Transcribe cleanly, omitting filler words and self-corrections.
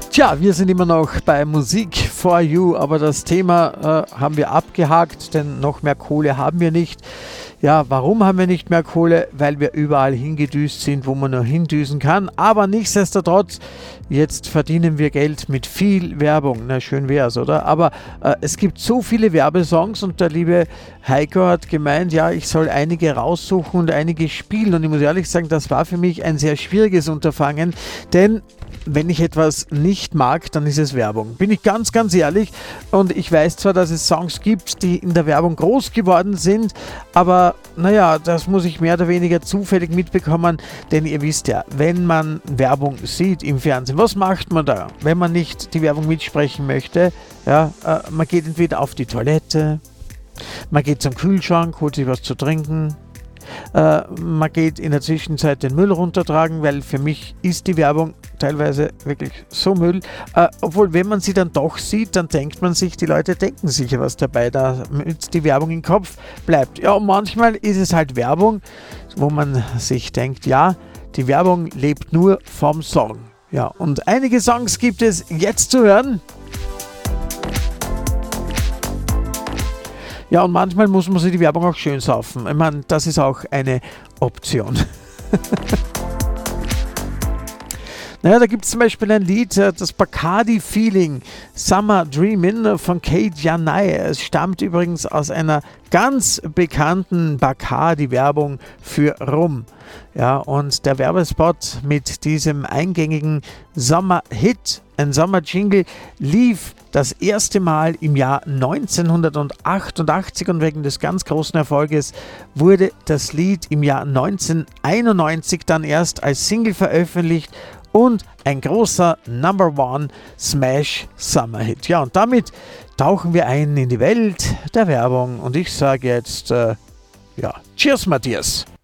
Tja, wir sind immer noch bei Musik for You, aber das Thema haben wir abgehakt, denn noch mehr Kohle haben wir nicht. Ja, warum haben wir nicht mehr Kohle? Weil wir überall hingedüst sind, wo man nur hindüsen kann. Aber nichtsdestotrotz, jetzt verdienen wir Geld mit viel Werbung. Na, schön wär's, oder? Aber es gibt so viele Werbesongs und der liebe Heiko hat gemeint, ja, ich soll einige raussuchen und einige spielen. Und ich muss ehrlich sagen, das war für mich ein sehr schwieriges Unterfangen, denn wenn ich etwas nicht mag, dann ist es Werbung. Bin ich ganz, ganz ehrlich. Und ich weiß zwar, dass es Songs gibt, die in der Werbung groß geworden sind, aber naja, das muss ich mehr oder weniger zufällig mitbekommen, denn ihr wisst ja, wenn man Werbung sieht im Fernsehen, was macht man da, wenn man nicht die Werbung mitsprechen möchte? Ja, man geht entweder auf die Toilette, man geht zum Kühlschrank, holt sich was zu trinken, man geht in der Zwischenzeit den Müll runtertragen, weil für mich ist die Werbung teilweise wirklich so Müll. Obwohl, wenn man sie dann doch sieht, dann denkt man sich, die Leute denken sicher was dabei, damit die Werbung im Kopf bleibt. Ja, und manchmal ist es halt Werbung, wo man sich denkt, ja, die Werbung lebt nur vom Song. Ja, und einige Songs gibt es jetzt zu hören. Ja, und manchmal muss man sich die Werbung auch schön saufen. Ich meine, das ist auch eine Option. Naja, da gibt es zum Beispiel ein Lied, das Bacardi Feeling, Summer Dreamin' von Kate Janai. Es stammt übrigens aus einer ganz bekannten Bacardi-Werbung für Rum. Ja, und der Werbespot mit diesem eingängigen Sommerhit, ein Sommerjingle, lief das erste Mal im Jahr 1988 und wegen des ganz großen Erfolges wurde das Lied im Jahr 1991 dann erst als Single veröffentlicht und ein großer Number One Smash Summer Hit. Ja, und damit tauchen wir ein in die Welt der Werbung und ich sage jetzt, ja, cheers Matthias!